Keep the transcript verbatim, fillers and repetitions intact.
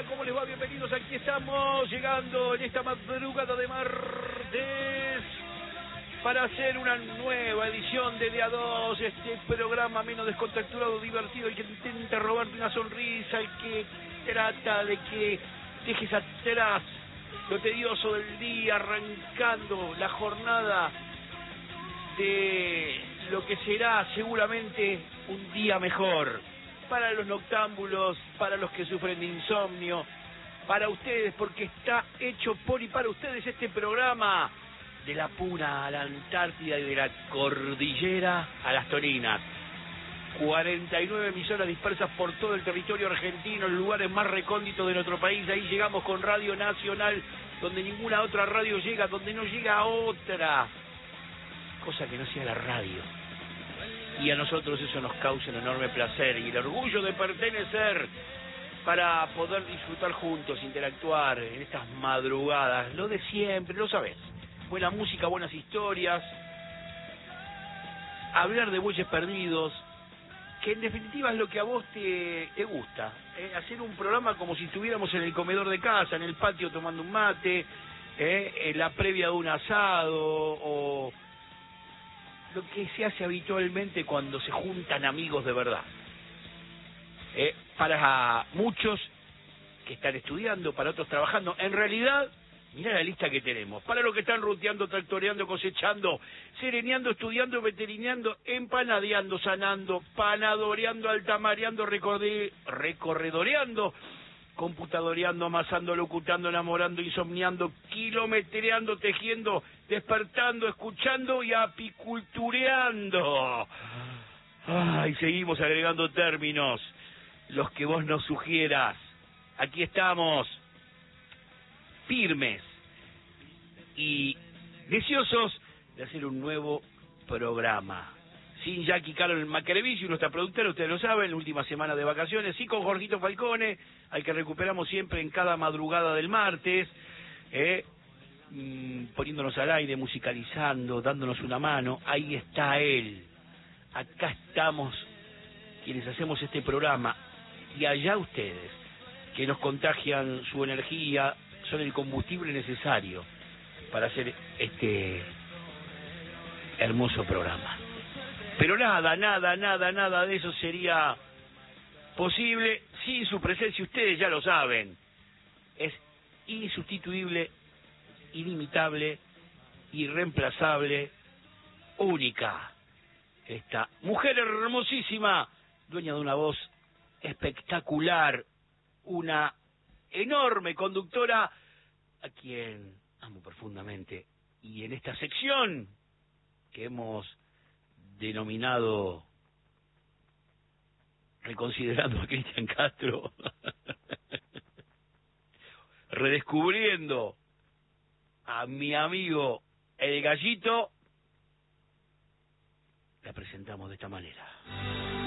¿Cómo les va? Bienvenidos, aquí estamos llegando en esta madrugada de martes para hacer una nueva edición de De A dos, este programa menos descontracturado, divertido, el que intenta robarte una sonrisa, el que trata de que dejes atrás lo tedioso del día, arrancando la jornada de lo que será seguramente un día mejor para los noctámbulos, para los que sufren de insomnio, para ustedes, porque está hecho por y para ustedes este programa, de la Puna a la Antártida y de la cordillera a las Toninas. cuarenta y nueve emisoras dispersas por todo el territorio argentino, en lugares más recónditos de nuestro país. Ahí llegamos con Radio Nacional, donde ninguna otra radio llega, donde no llega otra cosa que no sea la radio. Y a nosotros eso nos causa un enorme placer y el orgullo de pertenecer para poder disfrutar juntos, interactuar en estas madrugadas, lo de siempre, lo sabés. Buena música, buenas historias, hablar de bueyes perdidos, que en definitiva es lo que a vos te, te gusta, ¿eh? Hacer un programa como si estuviéramos en el comedor de casa, en el patio tomando un mate, ¿eh? En la previa de un asado, o lo que se hace habitualmente cuando se juntan amigos de verdad. Eh, para muchos que están estudiando, para otros trabajando, en realidad, mirá la lista que tenemos. Para los que están ruteando, tractoreando, cosechando, sereneando, estudiando, veterineando, empanadeando, sanando, panadoreando, altamareando, recorde, recorredoreando, computadoreando, amasando, locutando, enamorando, insomniando, kilometreando, tejiendo, despertando, escuchando y apicultureando. Ay, seguimos agregando términos, los que vos nos sugieras. Aquí estamos, firmes y deseosos de hacer un nuevo programa. Sin Jackie Carol Macrevici, nuestra productora, ustedes lo saben, la última semana de vacaciones, y con Jorgito Falcone, al que recuperamos siempre en cada madrugada del martes, eh, mmm, poniéndonos al aire, musicalizando, dándonos una mano. Ahí está él. Acá estamos quienes hacemos este programa, y allá ustedes, que nos contagian su energía, son el combustible necesario para hacer este hermoso programa. Pero nada, nada, nada, nada de eso sería posible sin su presencia. Ustedes ya lo saben. Es insustituible, inimitable, irreemplazable, única. Esta mujer hermosísima, dueña de una voz espectacular, una enorme conductora, a quien amo profundamente. Y en esta sección que hemos denominado reconsiderando a Cristian Castro, redescubriendo a mi amigo el Gallito, la presentamos de esta manera.